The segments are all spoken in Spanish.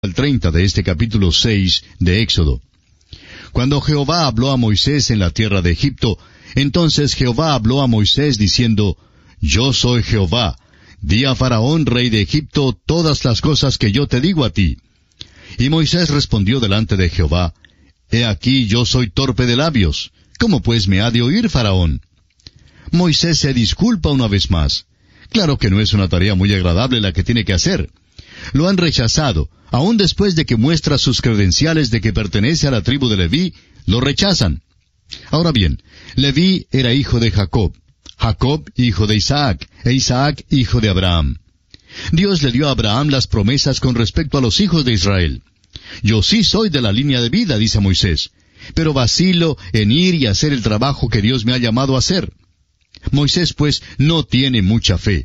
al 30 de este capítulo 6 de Éxodo. Cuando Jehová habló a Moisés en la tierra de Egipto, entonces Jehová habló a Moisés diciendo, Yo soy Jehová, di a Faraón, rey de Egipto, todas las cosas que yo te digo a ti. Y Moisés respondió delante de Jehová, He aquí yo soy torpe de labios, ¿cómo pues me ha de oír Faraón? Moisés se disculpa una vez más. Claro que no es una tarea muy agradable la que tiene que hacer. Lo han rechazado, aun después de que muestra sus credenciales de que pertenece a la tribu de Leví, lo rechazan. Ahora bien, Leví era hijo de Jacob, Jacob hijo de Isaac, e Isaac hijo de Abraham. Dios le dio a Abraham las promesas con respecto a los hijos de Israel. Yo sí soy de la línea de vida, dice Moisés, pero vacilo en ir y hacer el trabajo que Dios me ha llamado a hacer. Moisés, pues, no tiene mucha fe.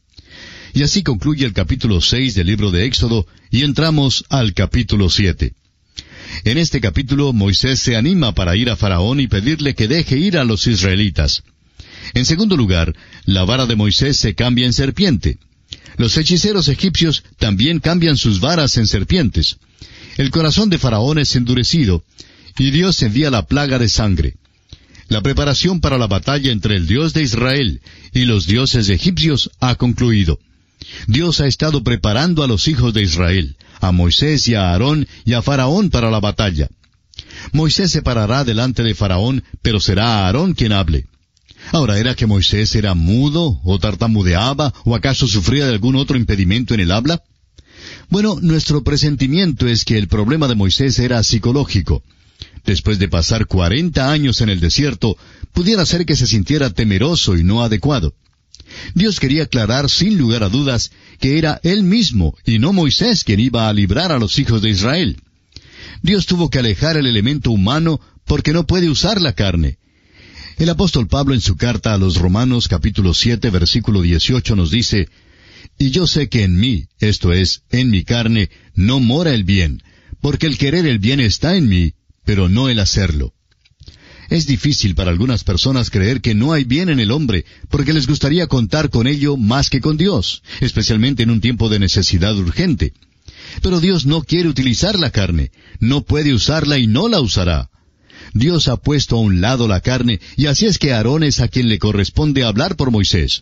Y así concluye el capítulo 6 del libro de Éxodo, y entramos al capítulo 7. En este capítulo, Moisés se anima para ir a Faraón y pedirle que deje ir a los israelitas. En segundo lugar, la vara de Moisés se cambia en serpiente. Los hechiceros egipcios también cambian sus varas en serpientes. El corazón de Faraón es endurecido, y Dios envía la plaga de sangre. La preparación para la batalla entre el Dios de Israel y los dioses egipcios ha concluido. Dios ha estado preparando a los hijos de Israel, a Moisés y a Aarón y a Faraón para la batalla. Moisés se parará delante de Faraón, pero será Aarón quien hable. Ahora, ¿era que Moisés era mudo, o tartamudeaba, o acaso sufría de algún otro impedimento en el habla? Bueno, nuestro presentimiento es que el problema de Moisés era psicológico. Después de pasar 40 años en el desierto, pudiera ser que se sintiera temeroso y no adecuado. Dios quería aclarar sin lugar a dudas que era Él mismo y no Moisés quien iba a librar a los hijos de Israel. Dios tuvo que alejar el elemento humano porque no puede usar la carne. El apóstol Pablo en su carta a los Romanos capítulo 7 versículo 18 nos dice, Y yo sé que en mí, esto es, en mi carne, no mora el bien, porque el querer el bien está en mí, pero no el hacerlo. Es difícil para algunas personas creer que no hay bien en el hombre, porque les gustaría contar con ello más que con Dios, especialmente en un tiempo de necesidad urgente. Pero Dios no quiere utilizar la carne, no puede usarla y no la usará. Dios ha puesto a un lado la carne, y así es que Aarón es a quien le corresponde hablar por Moisés.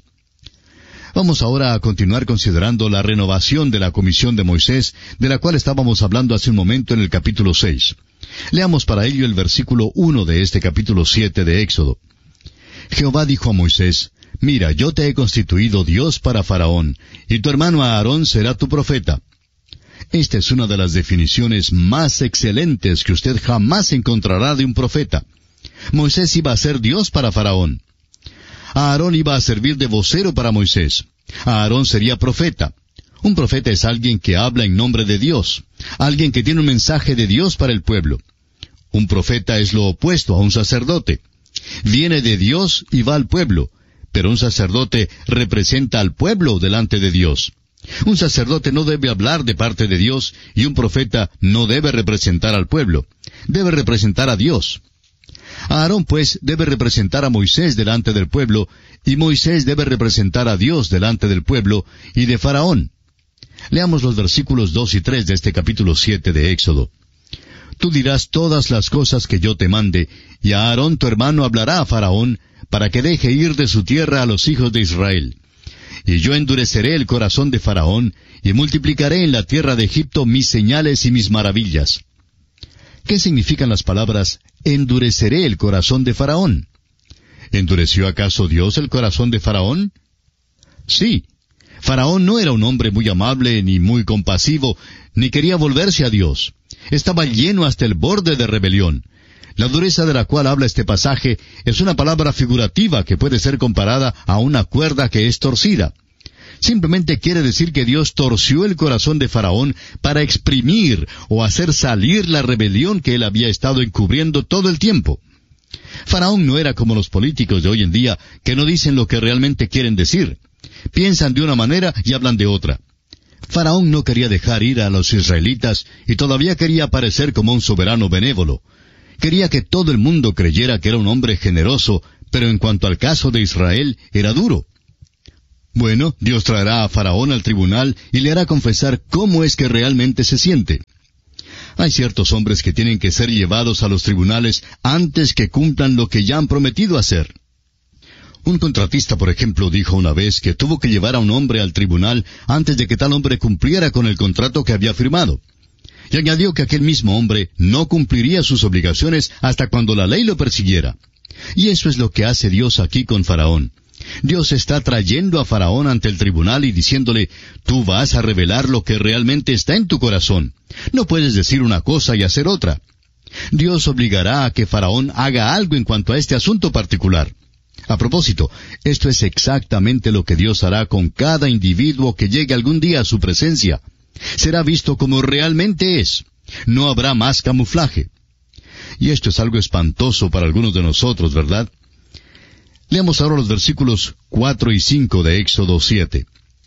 Vamos ahora a continuar considerando la renovación de la comisión de Moisés, de la cual estábamos hablando hace un momento en el capítulo 6. Leamos para ello el versículo 1 de este capítulo 7 de Éxodo. Jehová dijo a Moisés, Mira, yo te he constituido Dios para Faraón, y tu hermano Aarón será tu profeta. Esta es una de las definiciones más excelentes que usted jamás encontrará de un profeta. Moisés iba a ser Dios para Faraón. Aarón iba a servir de vocero para Moisés. Aarón sería profeta. Un profeta es alguien que habla en nombre de Dios, alguien que tiene un mensaje de Dios para el pueblo. Un profeta es lo opuesto a un sacerdote. Viene de Dios y va al pueblo, pero un sacerdote representa al pueblo delante de Dios. Un sacerdote no debe hablar de parte de Dios y un profeta no debe representar al pueblo. Debe representar a Dios. Aarón, pues, debe representar a Moisés delante del pueblo, y Moisés debe representar a Dios delante del pueblo y de Faraón. Leamos los versículos 2 y 3 de este capítulo 7 de Éxodo. Tú dirás todas las cosas que yo te mande, y a Aarón tu hermano hablará a Faraón, para que deje ir de su tierra a los hijos de Israel. Y yo endureceré el corazón de Faraón, y multiplicaré en la tierra de Egipto mis señales y mis maravillas. ¿Qué significan las palabras, endureceré el corazón de Faraón? ¿Endureció acaso Dios el corazón de Faraón? Sí. Faraón no era un hombre muy amable, ni muy compasivo, ni quería volverse a Dios. Estaba lleno hasta el borde de rebelión. La dureza de la cual habla este pasaje es una palabra figurativa que puede ser comparada a una cuerda que es torcida. Simplemente quiere decir que Dios torció el corazón de Faraón para exprimir o hacer salir la rebelión que él había estado encubriendo todo el tiempo. Faraón no era como los políticos de hoy en día, que no dicen lo que realmente quieren decir. Piensan de una manera y hablan de otra. Faraón no quería dejar ir a los israelitas y todavía quería aparecer como un soberano benévolo. Quería que todo el mundo creyera que era un hombre generoso, pero en cuanto al caso de Israel, era duro. Bueno, Dios traerá a Faraón al tribunal y le hará confesar cómo es que realmente se siente. Hay ciertos hombres que tienen que ser llevados a los tribunales antes que cumplan lo que ya han prometido hacer. Un contratista, por ejemplo, dijo una vez que tuvo que llevar a un hombre al tribunal antes de que tal hombre cumpliera con el contrato que había firmado. Y añadió que aquel mismo hombre no cumpliría sus obligaciones hasta cuando la ley lo persiguiera. Y eso es lo que hace Dios aquí con Faraón. Dios está trayendo a Faraón ante el tribunal y diciéndole, tú vas a revelar lo que realmente está en tu corazón. No puedes decir una cosa y hacer otra. Dios obligará a que Faraón haga algo en cuanto a este asunto particular. A propósito, esto es exactamente lo que Dios hará con cada individuo que llegue algún día a su presencia. Será visto como realmente es. No habrá más camuflaje. Y esto es algo espantoso para algunos de nosotros, ¿verdad? Leamos ahora los versículos 4 y 5 de Éxodo 7.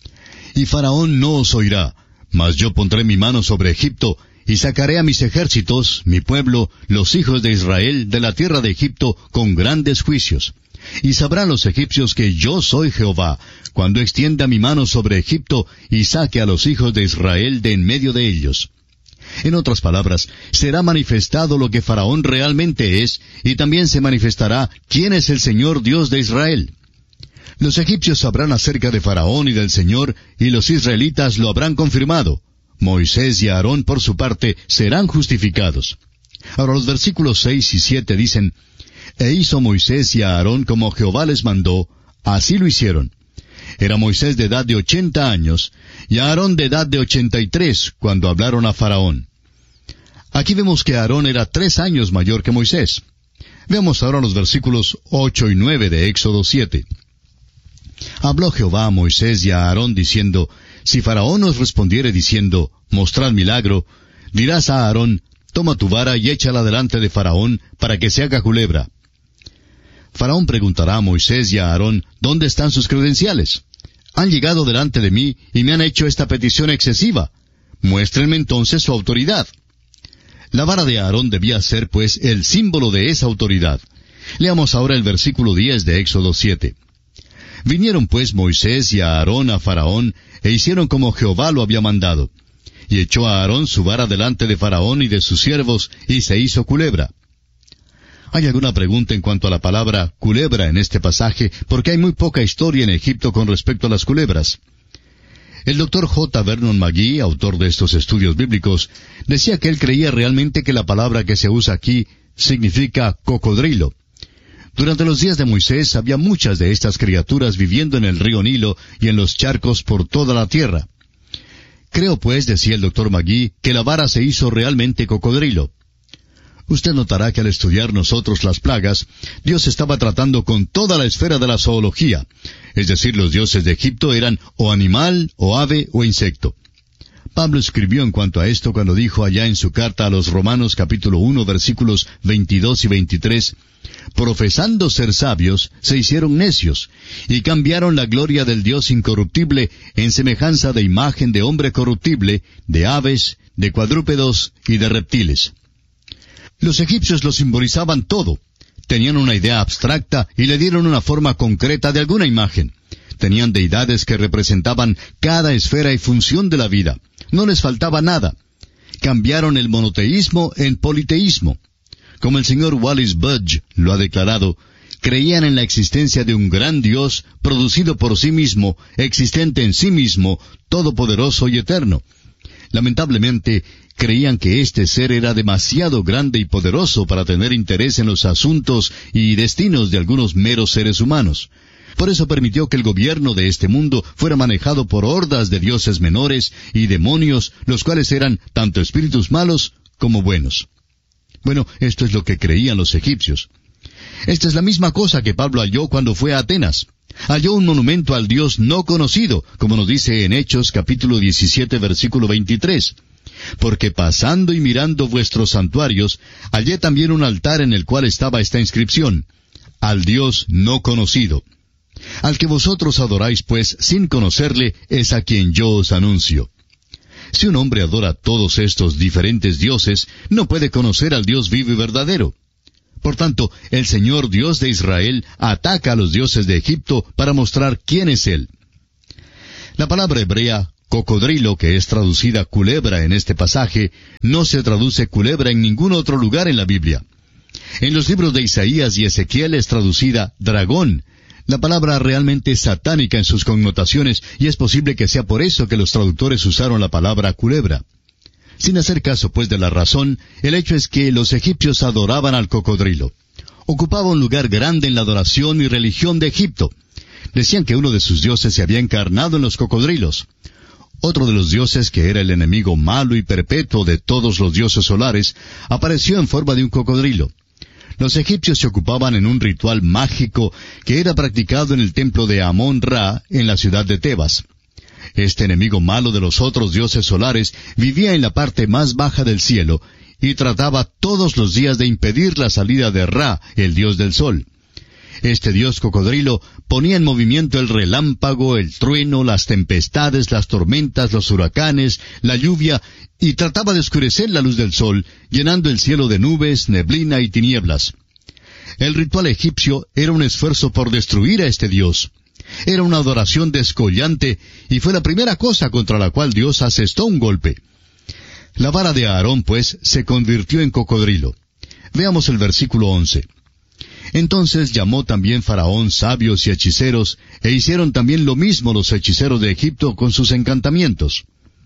Y Faraón no os oirá, mas yo pondré mi mano sobre Egipto, y sacaré a mis ejércitos, mi pueblo, los hijos de Israel, de la tierra de Egipto, con grandes juicios. Y sabrán los egipcios que yo soy Jehová, cuando extienda mi mano sobre Egipto, y saque a los hijos de Israel de en medio de ellos. En otras palabras, será manifestado lo que Faraón realmente es, y también se manifestará quién es el Señor Dios de Israel. Los egipcios sabrán acerca de Faraón y del Señor, y los israelitas lo habrán confirmado. Moisés y Aarón, por su parte, serán justificados. Ahora los versículos 6 y 7 dicen, E hizo Moisés y Aarón como Jehová les mandó, así lo hicieron. Era Moisés de edad de 80 años, y Aarón de edad de 83, cuando hablaron a Faraón. Aquí vemos que Aarón era 3 años mayor que Moisés. Veamos ahora los versículos 8 y 9 de Éxodo 7. Habló Jehová a Moisés y a Aarón diciendo, Si Faraón os respondiere diciendo, Mostrad milagro, dirás a Aarón, Toma tu vara y échala delante de Faraón, para que se haga culebra. Faraón preguntará a Moisés y a Aarón, ¿dónde están sus credenciales? Han llegado delante de mí y me han hecho esta petición excesiva. Muéstrenme entonces su autoridad. La vara de Aarón debía ser, pues, el símbolo de esa autoridad. Leamos ahora el versículo 10 de Éxodo 7. Vinieron pues Moisés y Aarón a Faraón, e hicieron como Jehová lo había mandado. Y echó a Aarón su vara delante de Faraón y de sus siervos, y se hizo culebra. ¿Hay alguna pregunta en cuanto a la palabra culebra en este pasaje? Porque hay muy poca historia en Egipto con respecto a las culebras. El Dr. J. Vernon McGee, autor de estos estudios bíblicos, decía que él creía realmente que la palabra que se usa aquí significa cocodrilo. Durante los días de Moisés había muchas de estas criaturas viviendo en el río Nilo y en los charcos por toda la tierra. Creo pues, decía el Dr. McGee, que la vara se hizo realmente cocodrilo. Usted notará que al estudiar nosotros las plagas, Dios estaba tratando con toda la esfera de la zoología. Es decir, los dioses de Egipto eran o animal, o ave, o insecto. Pablo escribió en cuanto a esto cuando dijo allá en su carta a los Romanos capítulo 1 versículos 22 y 23, profesando ser sabios, se hicieron necios, y cambiaron la gloria del Dios incorruptible en semejanza de imagen de hombre corruptible, de aves, de cuadrúpedos y de reptiles. Los egipcios lo simbolizaban todo. Tenían una idea abstracta y le dieron una forma concreta de alguna imagen. Tenían deidades que representaban cada esfera y función de la vida. No les faltaba nada. Cambiaron el monoteísmo en politeísmo. Como el señor Wallis Budge lo ha declarado, creían en la existencia de un gran Dios producido por sí mismo, existente en sí mismo, todopoderoso y eterno. Lamentablemente, creían que este ser era demasiado grande y poderoso para tener interés en los asuntos y destinos de algunos meros seres humanos. Por eso permitió que el gobierno de este mundo fuera manejado por hordas de dioses menores y demonios, los cuales eran tanto espíritus malos como buenos. Bueno, esto es lo que creían los egipcios. Esta es la misma cosa que Pablo halló cuando fue a Atenas. Halló un monumento al Dios no conocido, como nos dice en Hechos capítulo 17 versículo 23. Porque pasando y mirando vuestros santuarios, hallé también un altar en el cual estaba esta inscripción: al Dios no conocido. Al que vosotros adoráis, pues, sin conocerle, es a quien yo os anuncio. Si un hombre adora a todos estos diferentes dioses, no puede conocer al Dios vivo y verdadero. Por tanto, el Señor Dios de Israel ataca a los dioses de Egipto para mostrar quién es Él. La palabra hebrea cocodrilo, que es traducida culebra en este pasaje, no se traduce culebra en ningún otro lugar en la Biblia. En los libros de Isaías y Ezequiel es traducida dragón. La palabra realmente es satánica en sus connotaciones, y es posible que sea por eso que los traductores usaron la palabra culebra. Sin hacer caso, pues, de la razón, el hecho es que los egipcios adoraban al cocodrilo. Ocupaba un lugar grande en la adoración y religión de Egipto. Decían que uno de sus dioses se había encarnado en los cocodrilos. Otro de los dioses, que era el enemigo malo y perpetuo de todos los dioses solares, apareció en forma de un cocodrilo. Los egipcios se ocupaban en un ritual mágico que era practicado en el templo de Amón-Ra en la ciudad de Tebas. Este enemigo malo de los otros dioses solares vivía en la parte más baja del cielo y trataba todos los días de impedir la salida de Ra, el dios del sol. Este dios cocodrilo ponía en movimiento el relámpago, el trueno, las tempestades, las tormentas, los huracanes, la lluvia, y trataba de oscurecer la luz del sol, llenando el cielo de nubes, neblina y tinieblas. El ritual egipcio era un esfuerzo por destruir a este dios. Era una adoración descollante, y fue la primera cosa contra la cual Dios asestó un golpe. La vara de Aarón, pues, se convirtió en cocodrilo. Veamos el versículo 11. Entonces llamó también Faraón sabios y hechiceros, e hicieron también lo mismo los hechiceros de Egipto con sus encantamientos.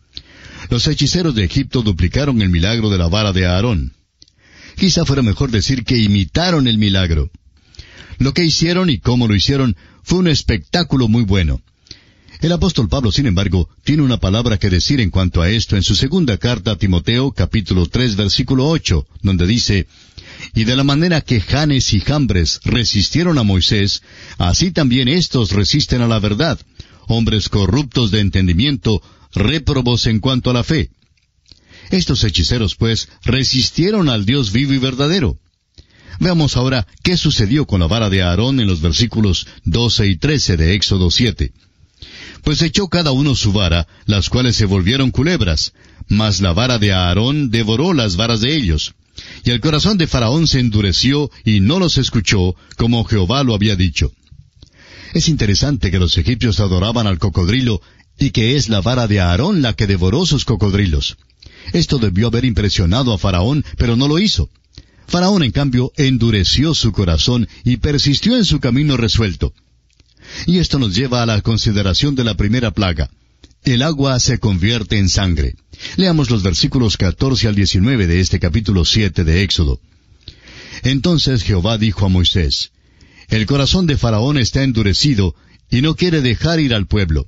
Los hechiceros de Egipto duplicaron el milagro de la vara de Aarón. Quizá fuera mejor decir que imitaron el milagro. Lo que hicieron y cómo lo hicieron fue un espectáculo muy bueno. El apóstol Pablo, sin embargo, tiene una palabra que decir en cuanto a esto en su segunda carta a Timoteo, capítulo 3, versículo 8, donde dice: «Y de la manera que Janes y Jambres resistieron a Moisés, así también éstos resisten a la verdad, hombres corruptos de entendimiento, réprobos en cuanto a la fe». Estos hechiceros, pues, resistieron al Dios vivo y verdadero. Veamos ahora qué sucedió con la vara de Aarón en los versículos 12 y 13 de Éxodo 7. Pues echó cada uno su vara, las cuales se volvieron culebras, mas la vara de Aarón devoró las varas de ellos. Y el corazón de Faraón se endureció y no los escuchó, como Jehová lo había dicho. Es interesante que los egipcios adoraban al cocodrilo, y que es la vara de Aarón la que devoró sus cocodrilos. Esto debió haber impresionado a Faraón, pero no lo hizo. Faraón, en cambio, endureció su corazón y persistió en su camino resuelto. Y esto nos lleva a la consideración de la primera plaga. El agua se convierte en sangre. Leamos los versículos 14 al 19 de este capítulo 7 de Éxodo. Entonces Jehová dijo a Moisés: «El corazón de Faraón está endurecido, y no quiere dejar ir al pueblo.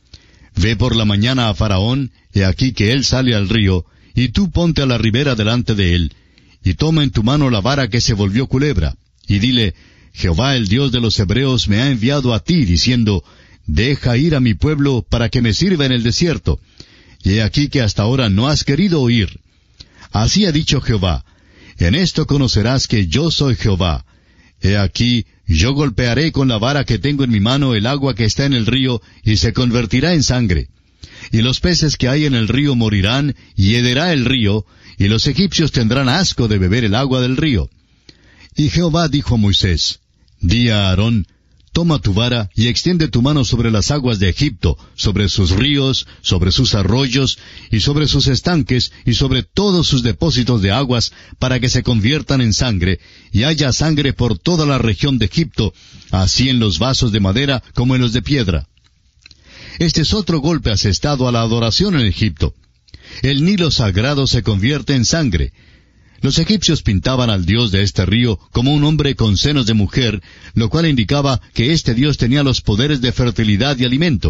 Ve por la mañana a Faraón, he aquí que él sale al río, y tú ponte a la ribera delante de él, y toma en tu mano la vara que se volvió culebra, y dile: Jehová el Dios de los hebreos me ha enviado a ti, diciendo: deja ir a mi pueblo para que me sirva en el desierto. Y he aquí que hasta ahora no has querido oír. Así ha dicho Jehová: en esto conocerás que yo soy Jehová. He aquí, yo golpearé con la vara que tengo en mi mano el agua que está en el río, y se convertirá en sangre. Y los peces que hay en el río morirán, y hederá el río, y los egipcios tendrán asco de beber el agua del río. Y Jehová dijo a Moisés: di a Aarón: toma tu vara y extiende tu mano sobre las aguas de Egipto, sobre sus ríos, sobre sus arroyos, y sobre sus estanques, y sobre todos sus depósitos de aguas, para que se conviertan en sangre, y haya sangre por toda la región de Egipto, así en los vasos de madera como en los de piedra. Este es otro golpe asestado a la adoración en Egipto. El Nilo sagrado se convierte en sangre. Los egipcios pintaban al dios de este río como un hombre con senos de mujer, lo cual indicaba que este dios tenía los poderes de fertilidad y alimento.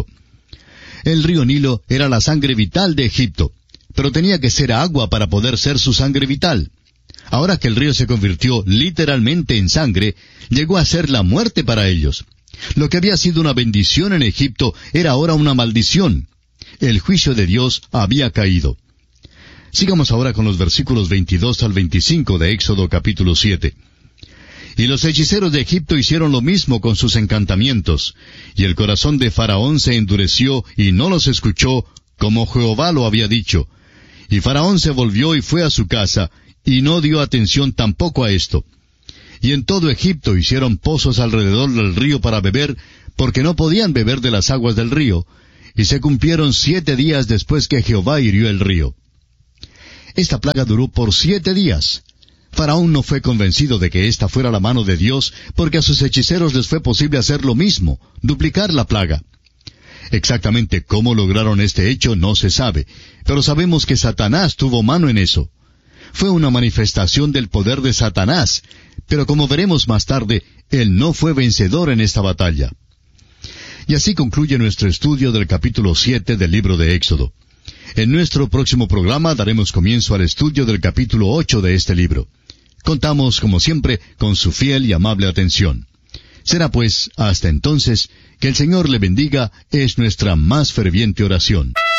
El río Nilo era la sangre vital de Egipto, pero tenía que ser agua para poder ser su sangre vital. Ahora que el río se convirtió literalmente en sangre, llegó a ser la muerte para ellos. Lo que había sido una bendición en Egipto era ahora una maldición. El juicio de Dios había caído. Sigamos ahora con los versículos 22 al 25 de Éxodo capítulo 7. Y los hechiceros de Egipto hicieron lo mismo con sus encantamientos, y el corazón de Faraón se endureció y no los escuchó, como Jehová lo había dicho. Y Faraón se volvió y fue a su casa, y no dio atención tampoco a esto. Y en todo Egipto hicieron pozos alrededor del río para beber, porque no podían beber de las aguas del río, y se cumplieron 7 días después que Jehová hirió el río. Esta plaga duró por 7 días. Faraón no fue convencido de que esta fuera la mano de Dios, porque a sus hechiceros les fue posible hacer lo mismo, duplicar la plaga. Exactamente cómo lograron este hecho no se sabe, pero sabemos que Satanás tuvo mano en eso. Fue una manifestación del poder de Satanás, pero como veremos más tarde, él no fue vencedor en esta batalla. Y así concluye nuestro estudio del capítulo 7 del libro de Éxodo. En nuestro próximo programa daremos comienzo al estudio del capítulo 8 de este libro. Contamos, como siempre, con su fiel y amable atención. Será pues, hasta entonces, que el Señor le bendiga, es nuestra más ferviente oración.